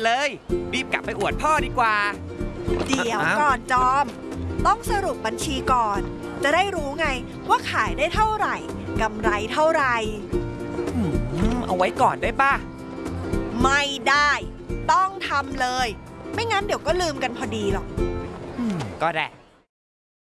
เลยรีบกลับไปอวดพ่อดีกว่าเดี๋ยวก่อนจอมต้องสรุปบัญชีก่อนจะได้รู้ไงว่าขายได้เท่าไหร่กำไรเท่าไหร่เอาไว้ก่อนได้ป่ะไม่ได้ต้องทำเลยไม่งั้นเดี๋ยวก็ลืมกันพอดีหรอกก็ได้